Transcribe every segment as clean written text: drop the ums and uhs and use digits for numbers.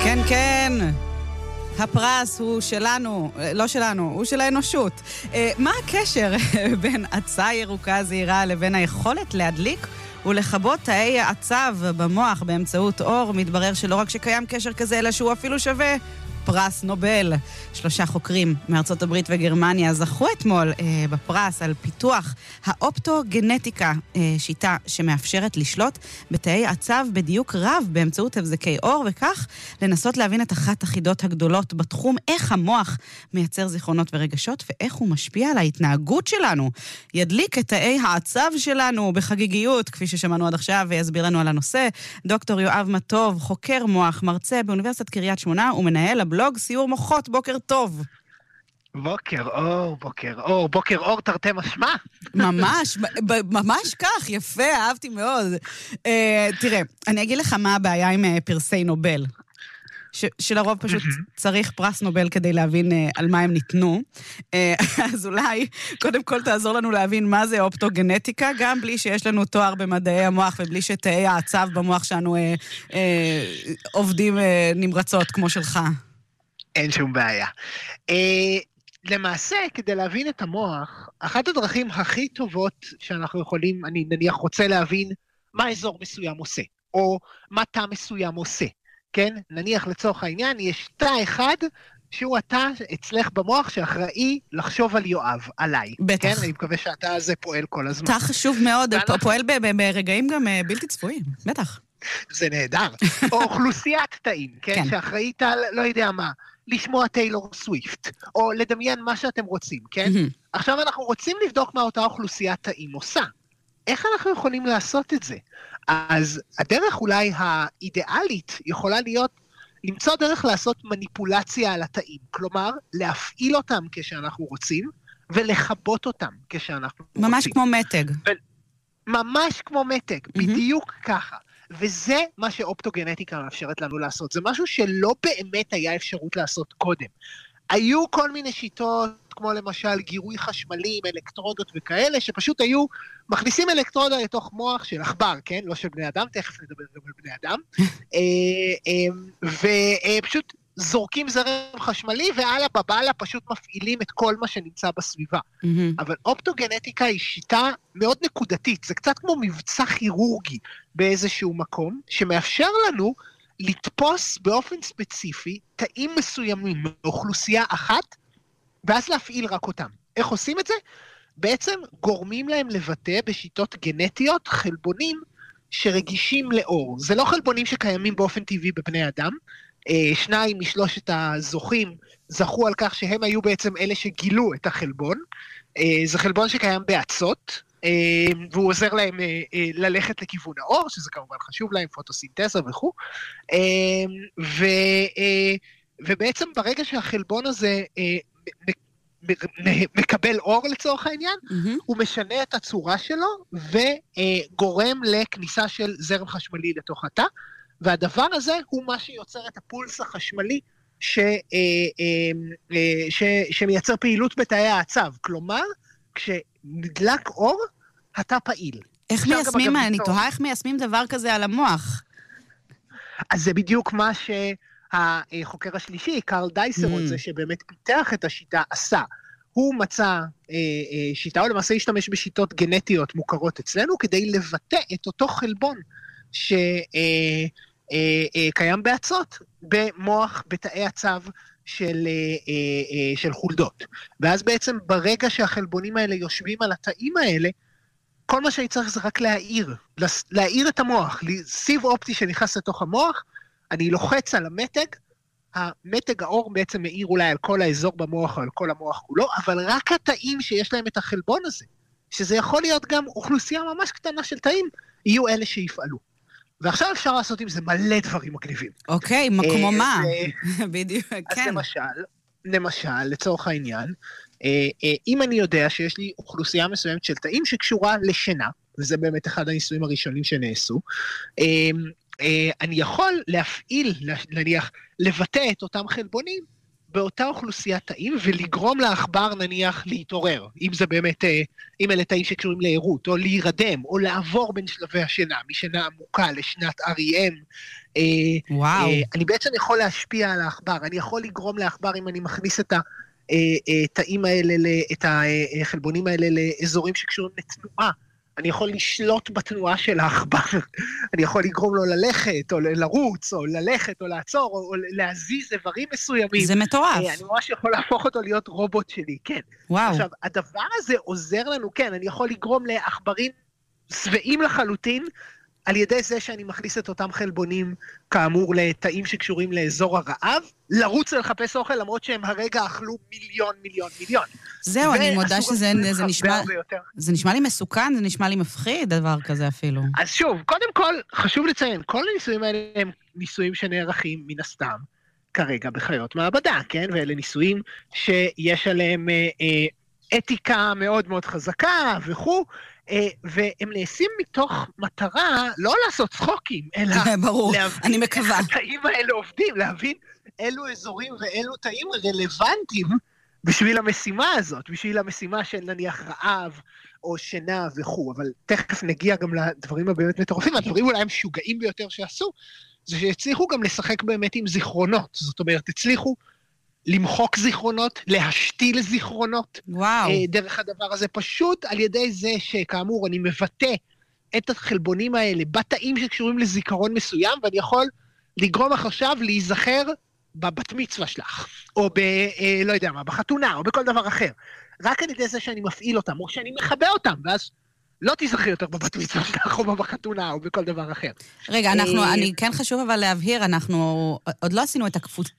כן, כן. הפרס הוא שלנו, לא שלנו, הוא של האנושות. מה הקשר בין עצה ירוקה זהירה לבין היכולת להדליק ולכבות תאי עצב במוח באמצעות אור? מתברר שלא רק שקיים קשר כזה, אלא שהוא אפילו שווה פרס נובל. 3 חוקרים מארצות הברית וגרמניה זכו אתמול בפרס על פיתוח האופטוגנטיקה, שיטה שמאפשרת לשלוט בתאי עצב בדיוק רב באמצעות הבזקי אור, וכך לנסות להבין את אחת החידות הגדולות בתחום, איך המוח מייצר זיכרונות ורגשות ואיך הוא משפיע על ההתנהגות שלנו. ידליק את תאי העצב שלנו בחגיגיות, כפי ששמענו עד עכשיו, ויסביר לנו על הנושא דוקטור יואב מטוב, חוקר מוח, מרצה באוניברסיטת קריית שמונה ומנהל הבלוג סיור מוחות. בוקר טוב. בוקר אור, בוקר אור תרתי משמע. ממש כך, יפה, אהבתי מאוד. תראה, אני אגיד לך מה הבעיה עם פרסי נובל. שלרוב פשוט צריך פרס נובל כדי להבין על מה הם ניתנו. אז אולי קודם כל תעזור לנו להבין מה זה אופטוגנטיקה, גם בלי שיש לנו תואר במדעי המוח ובלי שתאי העצב במוח שלנו עובדים נמרצות כמו שלך. אין שום בעיה. למעשה, כדי להבין את המוח, אחת הדרכים הכי טובות שאנחנו יכולים, אני נניח רוצה להבין מה אזור מסוים עושה, או מה תא מסוים עושה. כן? נניח לצורך העניין, יש תא אחד שהוא התא אצלך במוח שאחראי לחשוב על יואב, עליי. בטח. כן? אני מקווה שהתא הזה פועל כל הזמן. תא חשוב מאוד, פועל ברגעים גם בלתי צפויים, בטח. זה נהדר. או אוכלוסיית תאים, כן? שאחראית על, לא יודע מה, לשמוע טיילור סוויפט, או לדמיין מה שאתם רוצים, כן? עכשיו אנחנו רוצים לבדוק מה אותה אוכלוסיית תאים עושה. איך אנחנו יכולים לעשות את זה? אז הדרך אולי האידיאלית יכולה להיות למצוא דרך לעשות מניפולציה על התאים, כלומר להפעיל אותם כשאנחנו רוצים ולכבות אותם כשאנחנו רוצים. ממש כמו מתג. ממש כמו מתג, בדיוק ככה. וזה מה שאופטוגנטיקה מאפשרת לנו לעשות. זה משהו שלא באמת היה אפשרות לעשות קודם. היו כל מיני שיטות, כמו למשל גירוי חשמלי עם אלקטרודות וכאלה, שפשוט היו מכניסים אלקטרודה לתוך מוח של עכבר, כן? לא של בני אדם, תכף נדבר גם על בני אדם. ופשוט זורקים זרם חשמלי, ועלה בבעלה פשוט מפעילים את כל מה שנמצא בסביבה. אבל אופטוגנטיקה היא שיטה מאוד נקודתית, זה קצת כמו מבצע כירורגי באיזשהו מקום, שמאפשר לנו לתפוס באופן ספציפי תאים מסוימים מאוכלוסייה אחת, ואז להפעיל רק אותם. איך עושים את זה? בעצם גורמים להם לבטא בשיטות גנטיות חלבונים שרגישים לאור. זה לא חלבונים שקיימים באופן טבעי בבני אדם, 2 מ3 הזוכים זכו על כך שהם היו בעצם אלה שגילו את החלבון, זה חלבון שקיים באצות, והוא עוזר להם ללכת לכיוון האור, שזה כמובן חשוב להם, פוטוסינתזה וכו', ובעצם ברגע שהחלבון הזה מקבל אור לצורך העניין, הוא משנה את הצורה שלו, וגורם לכניסה של זרם חשמלי לתוך התא, והדבר הזה הוא מה שיוצר את הפולס החשמלי, שמייצר פעילות בתאי העצב, כלומר, כשנדלק אור, התא פעיל. איך מיישמים, אני תוהה איך מיישמים דבר כזה על המוח? אז זה בדיוק מה שהחוקר השלישי, קרל דייסר, זה שבאמת פיתח את השיטה, עשה. הוא מצא שיטה, או למעשה השתמש בשיטות גנטיות מוכרות אצלנו, כדי לבטא את אותו חלבון שקיים באצות, במוח, בתאי עצב של חולדות. ואז בעצם ברגע שהחלבונים האלה יושבים על התאים האלה, כל מה שאני צריך זה רק להאיר את המוח, סיב אופטי שנכנס לתוך המוח, אני לוחץ על המתג האור בעצם מאיר אולי על כל האזור במוח או על כל המוח כולו, אבל רק התאים שיש להם את החלבון הזה, שזה יכול להיות גם אוכלוסייה ממש קטנה של תאים, יהיו אלה שיפעלו. ועכשיו אפשר לעשות עם זה מלא דברים מגניבים. אוקיי, כמו מה? בדיוק, כן. אז למשל, לצורך העניין, אם אני יודע שיש לי אוכלוסייה מסוימת של תאים שקשורה לשינה, וזה באמת אחד הניסויים הראשונים שנעשו, אני יכול להפעיל, נניח, לבטא את אותם חלבונים באותה אוכלוסיית תאים, ולגרום לעכבר נניח להתעורר, אם זה באמת, אם אלה תאים שקשורים לעירות, או להירדם, או לעבור בין שלבי השינה, משנה עמוקה לשנת REM. וואו. אני בעצם יכול להשפיע על העכבר, אני יכול לגרום לעכבר אם אני מכניס את התאים האלה, את החלבונים האלה לאזורים שקשורים לתנועה, אני יכול לשלוט בתנועה של העכבר, אני יכול לגרום לו ללכת, או לרוץ, או ללכת, או לעצור, או להזיז איברים מסוימים. זה מטורף. אני ממש יכול להפוך אותו להיות רובוט שלי, כן. וואו. עכשיו, הדבר הזה עוזר לנו, כן, אני יכול לגרום לעכברים שבעים לחלוטין, על ידי זה שאני מכניס את אותם חלבונים, כאמור, לתאים שקשורים לאזור הרעב, לרוץ ולחפש אוכל, למרות שהם הרגע אכלו מיליון. זהו, אני מודה שזה נשמע לי מסוכן, זה נשמע לי מפחיד, דבר כזה אפילו. אז שוב, קודם כל, חשוב לציין, כל הניסויים האלה הם ניסויים שנערכים מן הסתם, כרגע בחיות מעבדה, כן? ואלה ניסויים שיש עליהם אתיקה מאוד מאוד חזקה וכו', והם נעשים מתוך מטרה לא לעשות צחוקים, אלא ברור, אני מקווה. התאים האלה עובדים, להבין אילו אזורים ואילו תאים רלוונטיים בשביל המשימה הזאת, בשביל המשימה של נניח רעב או שינה וכו', אבל תכף נגיע גם לדברים הבאמת מטורפים, הדברים אולי הם משוגעים ביותר שעשו, זה שהצליחו גם לשחק באמת עם זיכרונות, זאת אומרת, הצליחו למחוק זיכרונות, להשתיל זיכרונות. וואו. דרך הדבר הזה, פשוט על ידי זה שכאמור אני מבטא את החלבונים האלה בתאים שקשורים לזיכרון מסוים, ואני יכול לגרום לך עכשיו להיזכר בבת מצווה שלך, או לא יודע מה, בחתונה, או בכל דבר אחר. רק על ידי זה שאני מפעיל אותם, או שאני מחבא אותם, ואז לא תזכרי יותר בבת מצווה שלך, או בחתונה, או בכל דבר אחר. רגע, אני כן חשוב אבל להבהיר, אנחנו עוד לא עשינו את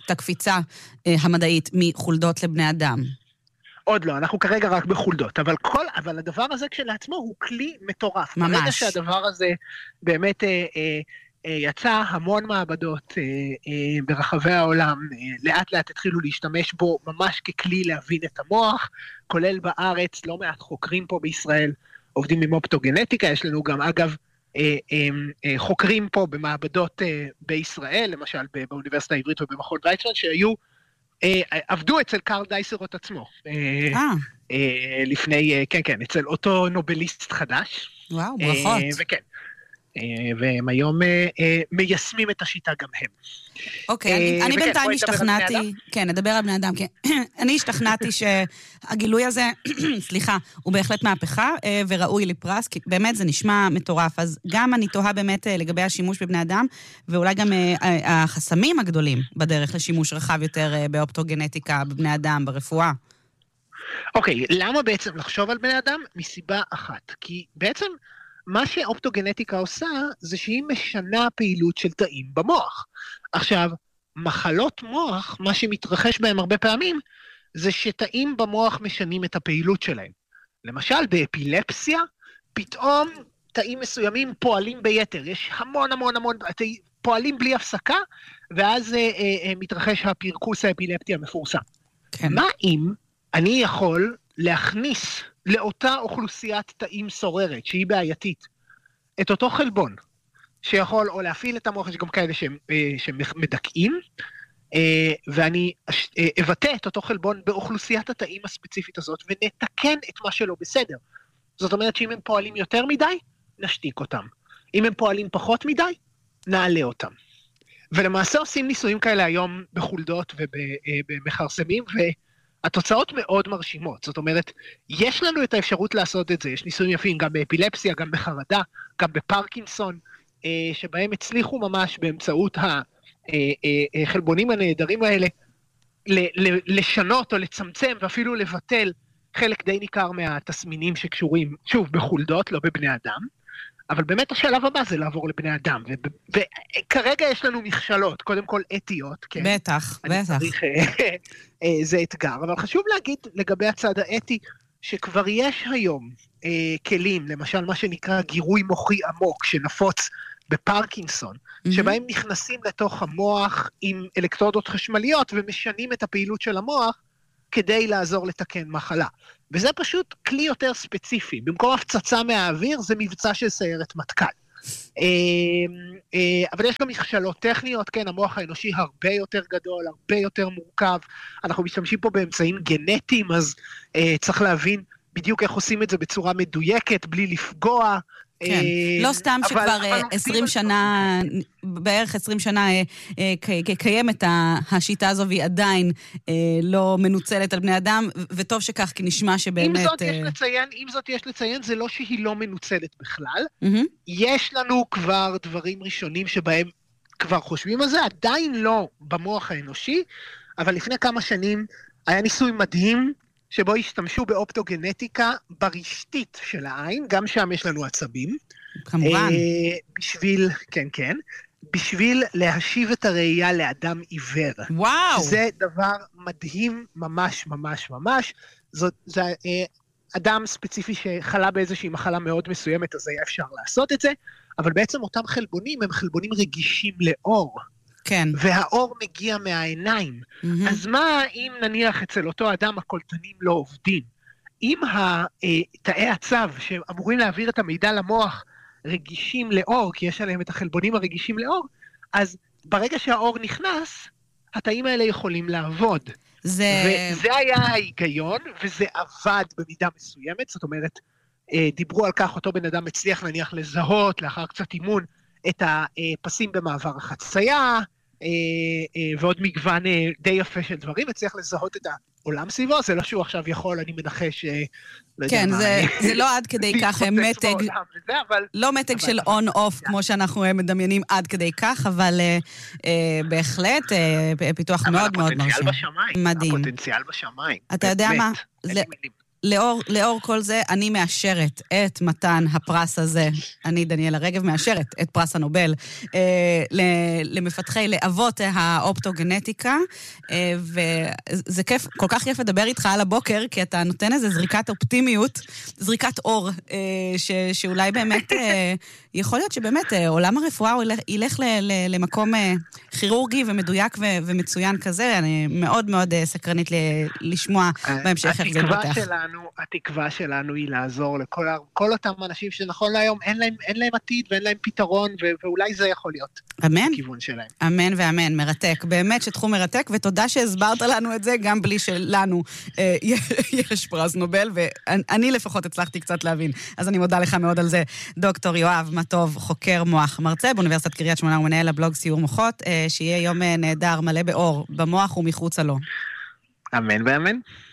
הקפיצה מחולדות לבני אדם. עוד לא, אנחנו כרגע רק בחולדות, אבל הדבר הזה כשלעצמו הוא כלי מטורף. ממש. ברגע שהדבר הזה באמת יצא המון מעבדות ברחבי העולם, לאט לאט התחילו להשתמש בו ממש ככלי להבין את המוח, כולל בארץ, לא מעט חוקרים פה בישראל, עובדים עם אופטוגנטיקה, יש לנו גם אגב חוקרים פה במעבדות בישראל, למשל באוניברסיטה העברית ובמכון ויצמן, עבדו אצל קארל דייסרוט עצמו, לפני, כן, אצל אותו נובליסט חדש. וואו, ברכות. וכן, והם היום מיישמים את השיטה גם הם. אוקיי, אני בינתיים השתכנעתי, כן, נדבר על בני אדם, כן, אני השתכנעתי שהגילוי הזה, סליחה, הוא בהחלט מהפכה, וראוי לפרס, כי באמת זה נשמע מטורף, אז גם אני תוהה באמת לגבי השימוש בבני אדם, ואולי גם החסמים הגדולים בדרך לשימוש רחב יותר באופטוגנטיקה, בבני אדם, ברפואה. אוקיי, למה בעצם לחשוב על בני אדם? מסיבה אחת, כי בעצם מה שאופטוגנטיקה עושה, זה שהיא משנה פעילות של תאים במוח. עכשיו, מחלות מוח, מה שמתרחש בהם הרבה פעמים, זה שתאים במוח משנים את הפעילות שלהם. למשל, באפילפסיה, פתאום תאים מסוימים פועלים ביתר. יש המון, פועלים בלי הפסקה, ואז מתרחש הפרקוס האפילפטי המפורסם. כן. מה אם אני יכול להכניס לאותה אוכלוסיית תאים סוררת, שהיא בעייתית, את אותו חלבון, שיכול או להפעיל את המוח, יש גם כאלה שמדכאים, ואני אבטא את אותו חלבון באוכלוסיית התאים הספציפית הזאת, ונתקן את מה שלא בסדר. זאת אומרת שאם הם פועלים יותר מדי, נשתיק אותם. אם הם פועלים פחות מדי, נעלה אותם. ולמעשה עושים ניסויים כאלה היום בחולדות ובמחרסמים, התוצאות מאוד מרשימות, זאת אומרת, יש לנו את האפשרות לעשות את זה, יש ניסויים יפים גם באפילפסיה, גם בחרדה, גם בפרקינסון, שבהם הצליחו ממש באמצעות החלבונים הנהדרים האלה, לשנות או לצמצם ואפילו לבטל חלק די ניכר מהתסמינים שקשורים, שוב, בחולדות, לא בבני אדם, אבל באמת השלב הבא זה לעבור לבני אדם, וכרגע יש לנו מכשלות, קודם כל אתיות, כן? בטח. זה אתגר, אבל חשוב להגיד לגבי הצד האתי, שכבר יש היום כלים, למשל מה שנקרא גירוי מוחי עמוק, שנפוץ בפרקינסון, שבהם נכנסים לתוך המוח עם אלקטרודות חשמליות, ומשנים את הפעילות של המוח, כדי לעזור לתקן מחלה. וזה פשוט כלי יותר ספציפי. במקום הפצצה מהאוויר, זה מבצע של סיירת מטכ"ל. אבל יש גם מכשלות טכניות, כן, המוח האנושי הרבה יותר גדול, הרבה יותר מורכב, אנחנו משתמשים פה באמצעים גנטיים, אז צריך להבין בדיוק איך עושים את זה בצורה מדויקת, בלי לפגוע. כן, לא סתם שכבר 20 שנה, בערך 20 שנה קיימת השיטה הזו, והיא עדיין לא מנוצלת על בני אדם, וטוב שכך, כי נשמע שבאמת... אם זאת יש לציין, זה לא שהיא לא מנוצלת בכלל. יש לנו כבר דברים ראשונים שבהם כבר חושבים על זה, עדיין לא במוח האנושי, אבל לפני כמה שנים היה ניסוי מדהים, שבו השתמשו באופטוגנטיקה ברשתית של העין, גם שם יש לנו עצבים. כמובן. בשביל להשיב את הראייה לאדם עיוור. וואו! זה דבר מדהים ממש ממש ממש. זה אדם ספציפי שחלה באיזושהי מחלה מאוד מסוימת, אז היה אפשר לעשות את זה, אבל בעצם אותם חלבונים הם חלבונים רגישים לאור. כן. והאור מגיע מהעיניים. אז מה אם נניח אצל אותו אדם הקולטנים לא עובדים? אם תאי הצו שאמורים להעביר את המידע למוח רגישים לאור, כי יש עליהם את החלבונים הרגישים לאור, אז ברגע שהאור נכנס, התאים האלה יכולים לעבוד. וזה היה ההיגיון, וזה עבד במידה מסוימת, זאת אומרת, דיברו על כך, אותו בן אדם הצליח נניח לזהות, לאחר קצת אימון, את הפסים במעבר החצייה, ועוד מגוון די יפה של דברים, הצליח לזהות את העולם סביבו, זה לא שהוא עכשיו יכול, אני מנחש, כן, זה לא עד כדי כך מתג, לא מתג של און-אוף, כמו שאנחנו מדמיינים עד כדי כך, אבל בהחלט פיתוח מאוד מאוד מרשים. מדהים. הפוטנציאל בשמיים. אתה יודע מה? לאור כל זה, אני מאשרת את מתן הפרס הזה, אני דניאלה רגב מאשרת את פרס הנובל, למפתחי לאבות האופטוגנטיקה, וזה כיף, כל כך כיף לדבר איתך על הבוקר, כי אתה נותן איזו זריקת אופטימיות, זריקת אור, שאולי באמת, יכול להיות שבאמת עולם הרפואה ילך למקום כירורגי ומדויק ומצוין כזה, אני מאוד מאוד סקרנית לשמוע בהמשך איך זה יתפתח. התקווה שלנו היא לעזור לכל אותם אנשים שנכון להיום אין להם עתיד ואין להם פתרון, ואולי זה יכול להיות הכיוון שלהם. אמן ואמן, מרתק. באמת שתחום מרתק, ותודה שהסברת לנו את זה, גם בלי שלנו יש פרס נובל, ואני לפחות הצלחתי קצת להבין. אז אני מודה לך מאוד על זה. דוקטור יואב מטוב, חוקר מוח מרצה באוניברסיטת קריית שמונה ומנהל הבלוג סיור מוחות, שיהיה יום נהדר מלא באור, במוח ומחוצה לו. אמן ואמן.